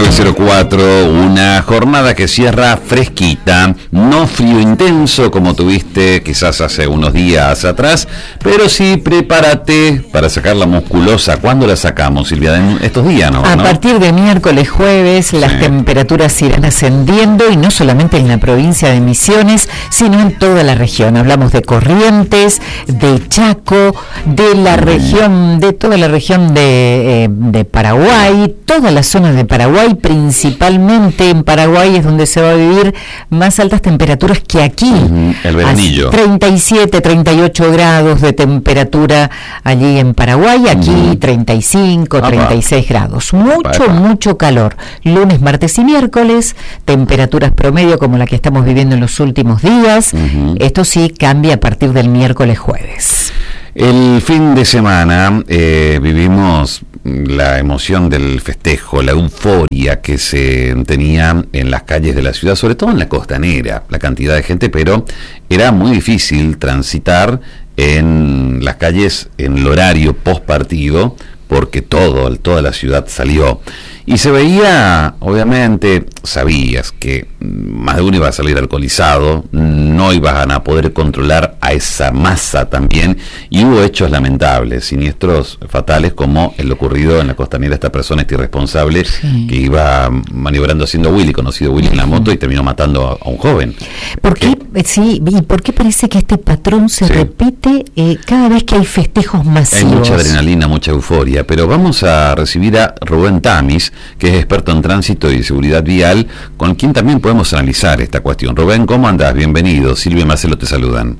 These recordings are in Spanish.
19:04, una jornada que cierra fresquita, no frío intenso como tuviste quizás hace unos días atrás, pero sí prepárate para sacar la musculosa. ¿Cuándo la sacamos, Silvia? En estos días, ¿no? A partir de miércoles, jueves, las temperaturas irán ascendiendo, y no solamente en la provincia de Misiones, sino en toda la región. Hablamos de Corrientes, de Chaco, de la región, de toda la región de Paraguay, toda la zona de Paraguay, principalmente en Paraguay es donde se va a vivir más altas temperaturas que aquí. El veranillo. 37, 38 grados de temperatura allí en Paraguay, aquí 35, 36 grados. Mucho calor. Lunes, martes y miércoles, temperaturas promedio como la que estamos viviendo en los últimos días. Esto sí cambia a partir del miércoles, jueves. El fin de semana vivimos la emoción del festejo, la euforia que se tenía en las calles de la ciudad, sobre todo en la costanera, la cantidad de gente, pero era muy difícil transitar en las calles en el horario post partido, porque toda la ciudad salió. Y se veía, obviamente, sabías que más de uno iba a salir alcoholizado, no iban a poder controlar a esa masa también, y hubo hechos lamentables, siniestros fatales, como el ocurrido en la costanera, esta persona, este irresponsable, que iba maniobrando haciendo Willy, conocido Willy, en la moto, y terminó matando a un joven. ¿Por qué? Sí, ¿y por qué parece que este patrón se repite cada vez que hay festejos masivos? Hay mucha adrenalina, mucha euforia, pero vamos a recibir a Rubén Tamis, que es experto en tránsito y seguridad vial, con quien también podemos analizar esta cuestión. Rubén, ¿cómo andás? Bienvenido. Silvia y Marcelo te saludan.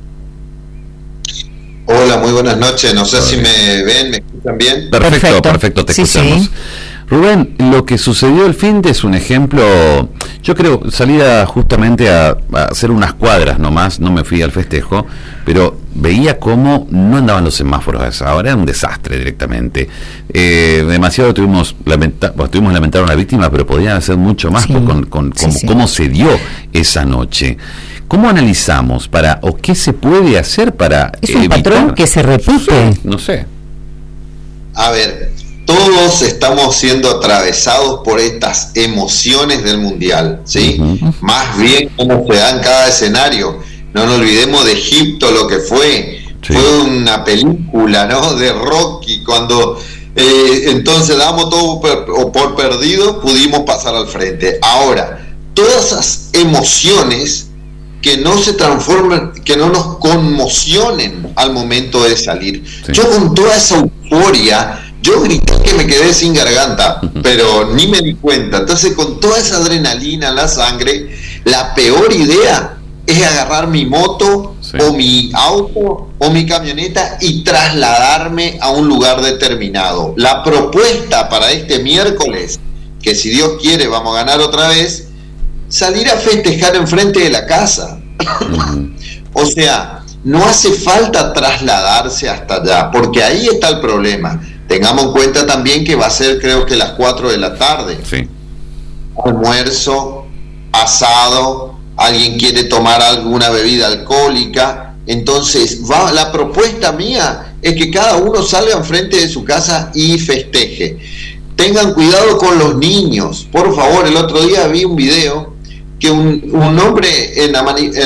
Hola, muy buenas noches. No sé si me ven, me escuchan bien. Perfecto, te escuchamos. Sí. Rubén, lo que sucedió el fin de es un ejemplo. Yo creo, salía justamente a hacer unas cuadras nomás, no me fui al festejo, pero veía cómo no andaban los semáforos a esa hora, era un desastre directamente. Demasiado tuvimos lamentar a una víctima, pero podían hacer mucho más con cómo se dio esa noche. ¿Cómo analizamos o qué se puede hacer para es un patrón que se repite? No sé. A ver, todos estamos siendo atravesados por estas emociones del mundial, ¿sí? Más bien cómo se da en cada escenario. No nos olvidemos de Egipto, lo que fue una película, ¿no? De Rocky, cuando entonces damos todo por perdido, pudimos pasar al frente. Ahora, todas esas emociones que no se transformen, que no nos conmocionen al momento de salir. Yo con toda esa euforia, yo grité que me quedé sin garganta, pero ni me di cuenta. Entonces, con toda esa adrenalina en la sangre, la peor idea es agarrar mi moto o mi auto o mi camioneta y trasladarme a un lugar determinado. La propuesta para este miércoles, que si Dios quiere vamos a ganar otra vez, salir a festejar enfrente de la casa. O sea, no hace falta trasladarse hasta allá, porque ahí está el problema. Tengamos en cuenta también que va a ser, creo que las 4 de la tarde. Almuerzo, asado, alguien quiere tomar alguna bebida alcohólica. Entonces, la propuesta mía es que cada uno salga enfrente de su casa y festeje. Tengan cuidado con los niños. Por favor, el otro día vi un video que un hombre en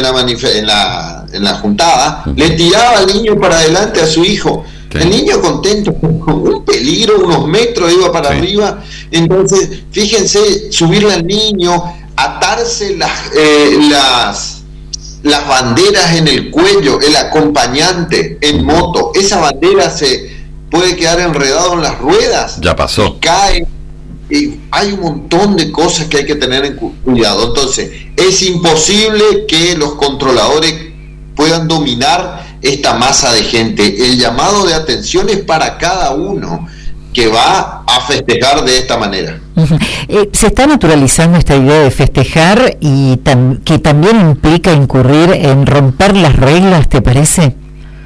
la juntada le tiraba al niño para adelante a su hijo. El niño contento, un peligro, unos metros iba para arriba. Entonces, fíjense, subirle al niño, atarse las banderas en el cuello, el acompañante en moto, esa bandera se puede quedar enredado en las ruedas. Ya pasó. Y cae. Y hay un montón de cosas que hay que tener en cuidado. Entonces, es imposible que los controladores puedan dominar esta masa de gente. El llamado de atención es para cada uno que va a festejar de esta manera. Se está naturalizando esta idea de festejar y que también implica incurrir en romper las reglas, ¿te parece?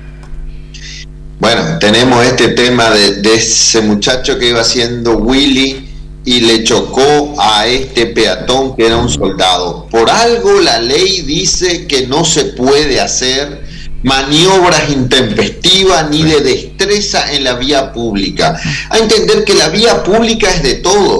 Bueno, tenemos este tema de ese muchacho que iba haciendo Willy y le chocó a este peatón que era un soldado. Por algo la ley dice que no se puede hacer maniobras intempestivas ni de destreza en la vía pública. A entender que la vía pública es de todo.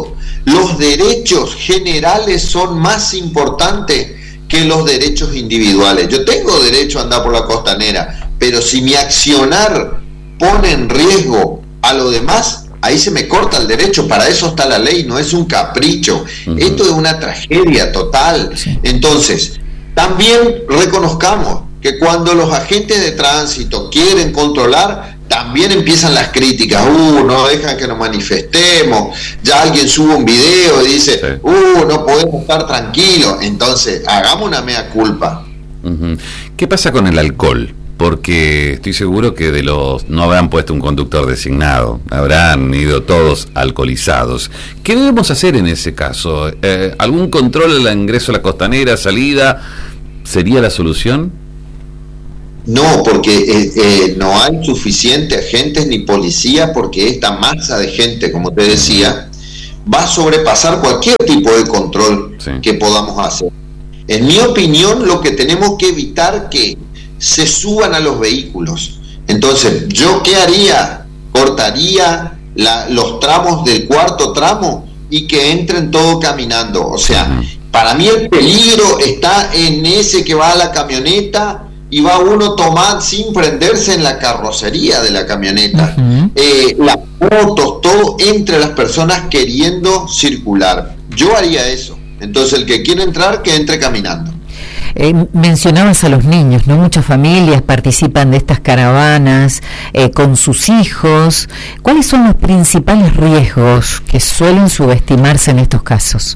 los derechos generales son más importantes que los derechos individuales. Yo tengo derecho a andar por la costanera, pero si mi accionar pone en riesgo a lo demás, ahí se me corta el derecho. Para eso está la ley, no es un capricho. Esto es una tragedia total. Entonces, también reconozcamos que cuando los agentes de tránsito quieren controlar, también empiezan las críticas. No dejan que nos manifestemos, ya alguien sube un video y dice, no podemos estar tranquilos. Entonces, hagamos una mea culpa. ¿Qué pasa con el alcohol? Porque estoy seguro que no habrán puesto un conductor designado, habrán ido todos alcoholizados. ¿Qué debemos hacer en ese caso? ¿Algún control al ingreso a la costanera, salida, sería la solución? No, porque no hay suficientes agentes ni policía, porque esta masa de gente, como te decía, va a sobrepasar cualquier tipo de control que podamos hacer. En mi opinión, lo que tenemos que evitar que se suban a los vehículos. Entonces, ¿yo qué haría? Cortaría los tramos del cuarto tramo y que entren todos caminando. O sea, para mí el peligro está en ese que va a la camioneta y va uno tomar sin prenderse en la carrocería de la camioneta. Las motos, todo entre las personas queriendo circular. Yo haría eso. Entonces, el que quiere entrar, que entre caminando. Mencionabas a los niños, ¿no? Muchas familias participan de estas caravanas con sus hijos. ¿Cuáles son los principales riesgos que suelen subestimarse en estos casos?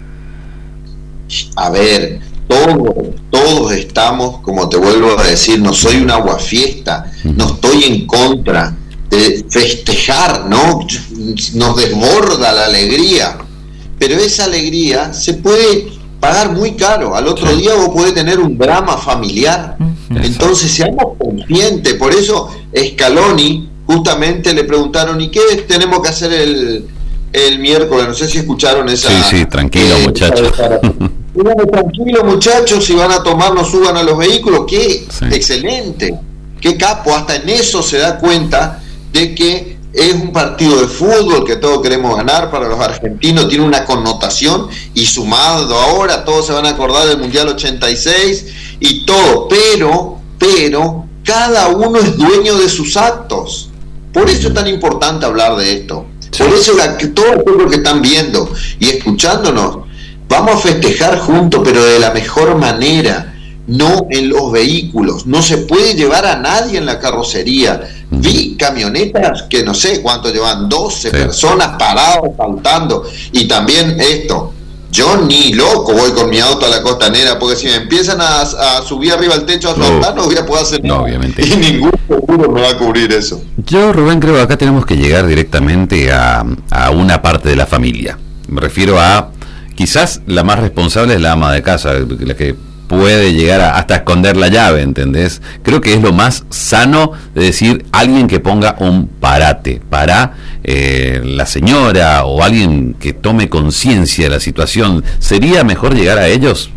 A ver, todos estamos, como te vuelvo a decir, no soy un aguafiesta, no estoy en contra de festejar, ¿no? Nos desborda la alegría, pero esa alegría se puede pagar muy caro. Al otro día vos podés tener un drama familiar. Entonces seamos conscientes. Por eso Scaloni justamente le preguntaron, ¿y qué tenemos que hacer el miércoles? No sé si escucharon esa. Sí, tranquilo, muchachos. Tranquilo, muchachos, si van a tomar, no suban a los vehículos. Qué excelente, qué capo. Hasta en eso se da cuenta de que es un partido de fútbol que todos queremos ganar. Para los argentinos tiene una connotación, y sumado ahora todos se van a acordar del Mundial 86 y todo, pero cada uno es dueño de sus actos. Por eso es tan importante hablar de esto. Por eso todos los que están viendo y escuchándonos, vamos a festejar juntos, pero de la mejor manera, no en los vehículos. No se puede llevar a nadie en la carrocería. Vi camionetas que no sé cuánto llevan, 12 personas paradas saltando. Y también esto, yo ni loco voy con mi auto a la costanera, porque si me empiezan a subir arriba al techo a saltar, no voy a poder hacer nada. Obviamente. Y ningún seguro me va a cubrir eso. Yo, Rubén, creo que acá tenemos que llegar directamente a una parte de la familia. Me refiero a, quizás la más responsable es la ama de casa, la que puede llegar hasta esconder la llave, ¿entendés? Creo que es lo más sano de decir, alguien que ponga un parate para la señora, o alguien que tome conciencia de la situación. ¿Sería mejor llegar a ellos?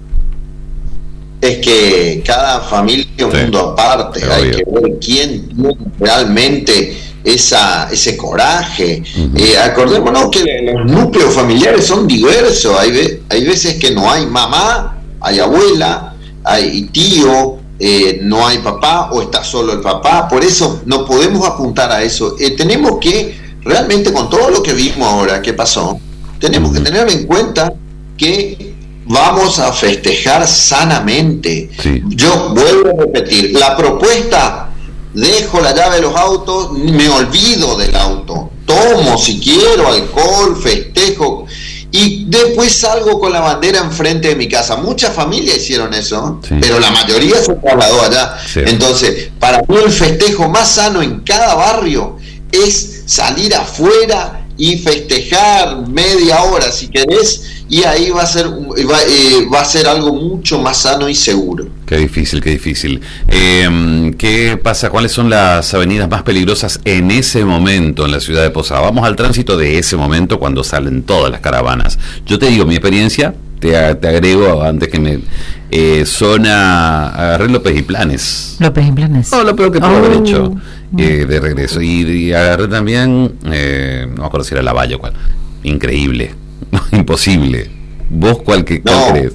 Es que cada familia es un mundo aparte. Hay que ver quién tiene realmente ese coraje. Acordémonos que los núcleos familiares son diversos. Hay veces que no hay mamá, hay abuela, hay tío, no hay papá, o está solo el papá. Por eso no podemos apuntar a eso. Tenemos que, realmente, con todo lo que vimos ahora, que pasó, tenemos que tener en cuenta que vamos a festejar sanamente. Yo vuelvo a repetir, la propuesta: dejo la llave de los autos, me olvido del auto, tomo si quiero alcohol, festejo, y después salgo con la bandera enfrente de mi casa. Muchas familias hicieron eso, pero la mayoría se trasladó allá. Entonces, para mí el festejo más sano en cada barrio es salir afuera y festejar media hora si querés, y ahí va a ser algo mucho más sano y seguro. Qué difícil, qué difícil. ¿Qué pasa? ¿Cuáles son las avenidas más peligrosas en ese momento en la ciudad de Posada? Vamos al tránsito de ese momento, cuando salen todas las caravanas. Yo te digo mi experiencia, te agrego antes que me... agarré López y Planes. López y Planes. No, lo peor que puedo haber hecho de regreso. Y agarré también, no me acuerdo si era La Valle o cuál. Increíble. no, imposible. ¿Vos cuál crees?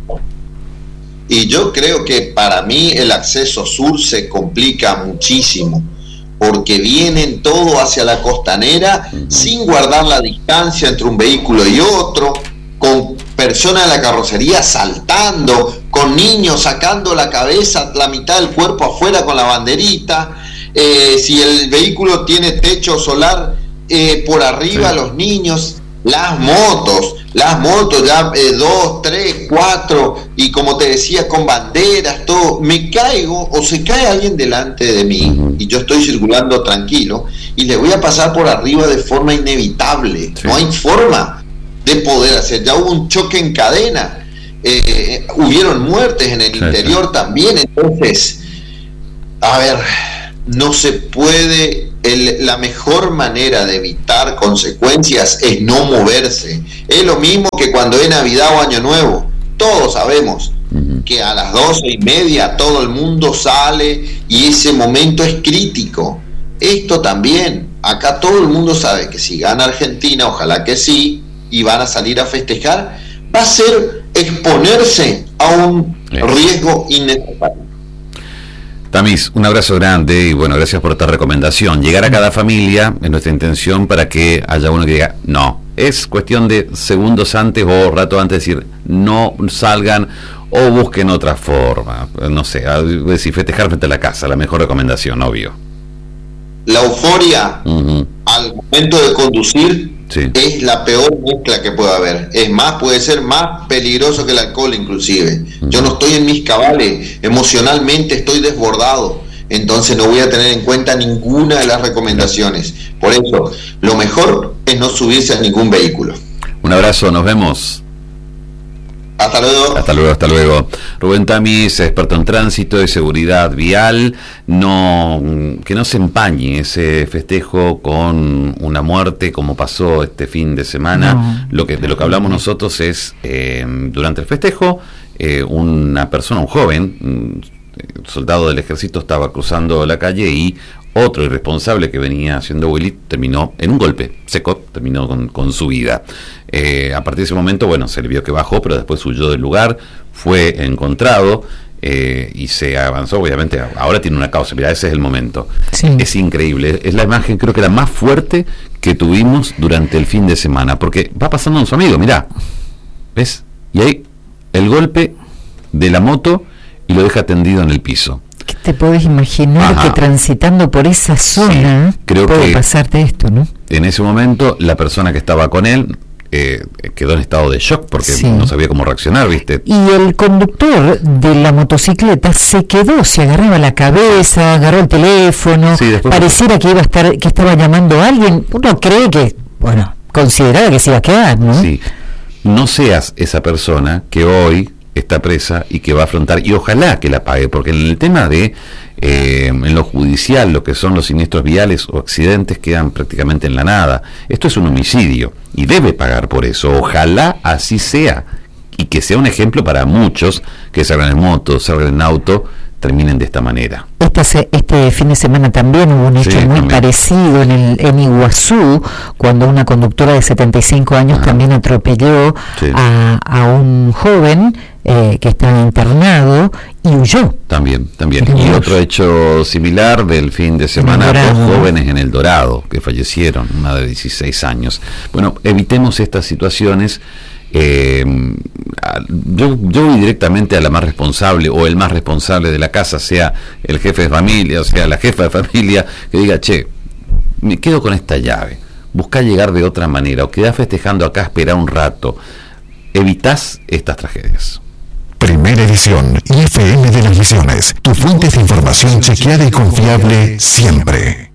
Y yo creo que para mí el acceso sur se complica muchísimo, porque vienen todo hacia la costanera sin guardar la distancia entre un vehículo y otro, con personas en la carrocería saltando, con niños sacando la cabeza, la mitad del cuerpo afuera con la banderita. Si el vehículo tiene techo solar, por arriba los niños, las motos ya 2, 3, 4, y como te decía, con banderas, todo. Me caigo o se cae alguien delante de mí y yo estoy circulando tranquilo y le voy a pasar por arriba de forma inevitable. No hay forma de poder hacer. Ya hubo un choque en cadena, hubieron muertes en el interior también. Entonces, a ver, no se puede. La mejor manera de evitar consecuencias es no moverse. Es lo mismo que cuando es Navidad o Año Nuevo. Todos sabemos que a las 12:30 todo el mundo sale y ese momento es crítico. Esto también, acá todo el mundo sabe que si gana Argentina, ojalá que sí, y van a salir a festejar, va a ser exponerse a un riesgo innecesario. Tamis, un abrazo grande y bueno, gracias por esta recomendación. Llegar a cada familia es nuestra intención para que haya uno que diga, no, es cuestión de segundos antes o rato antes de decir, no salgan o busquen otra forma. No sé, decir, festejar frente a la casa, la mejor recomendación, obvio. La euforia al momento de conducir es la peor mezcla que puede haber. Es más, puede ser más peligroso que el alcohol inclusive. Yo no estoy en mis cabales, emocionalmente estoy desbordado, entonces no voy a tener en cuenta ninguna de las recomendaciones. Por eso, lo mejor es no subirse a ningún vehículo. Un abrazo, nos vemos. Hasta luego. Hasta luego. Rubén Tamis, experto en tránsito y seguridad vial. Que no se empañe ese festejo con una muerte como pasó este fin de semana. De lo que hablamos nosotros es, durante el festejo, una persona, un joven, un soldado del ejército, estaba cruzando la calle y otro irresponsable que venía haciendo Willy terminó en un golpe seco, terminó con su vida. A partir de ese momento, bueno, se le vio que bajó, pero después huyó del lugar, fue encontrado y se avanzó, obviamente, ahora tiene una causa. Mira, ese es el momento. Sí. Es increíble, es la imagen, creo que la más fuerte que tuvimos durante el fin de semana, porque va pasando a su amigo, mirá, ¿ves? Y ahí el golpe de la moto y lo deja tendido en el piso. ¿Qué te podés imaginar que transitando por esa zona puede pasarte esto, no? En ese momento, la persona que estaba con él quedó en estado de shock porque no sabía cómo reaccionar, ¿viste? Y el conductor de la motocicleta se agarraba la cabeza, agarró el teléfono, pareciera que estaba llamando a alguien. Uno cree que, consideraba que se iba a quedar, ¿no? Sí. No seas esa persona que hoy está presa y que va a afrontar, y ojalá que la pague, porque en el tema de en lo judicial, lo que son los siniestros viales o accidentes quedan prácticamente en la nada. Esto es un homicidio y debe pagar por eso. Ojalá así sea y que sea un ejemplo para muchos que salgan en moto, salgan en auto, terminen de esta manera. Este fin de semana también hubo un hecho muy parecido en Iguazú, cuando una conductora de 75 años también atropelló a un joven que estaba internado y huyó. También. Y otro hecho similar del fin de semana, dos jóvenes en El Dorado que fallecieron, una de 16 años. Bueno, evitemos estas situaciones. Yo voy directamente a la más responsable o el más responsable de la casa, sea el jefe de familia, o sea la jefa de familia, que diga, me quedo con esta llave, busca llegar de otra manera o quedás festejando acá, espera un rato. Evitás estas tragedias. Primera edición IFM de las Misiones, tu fuente de información chequeada y confiable siempre.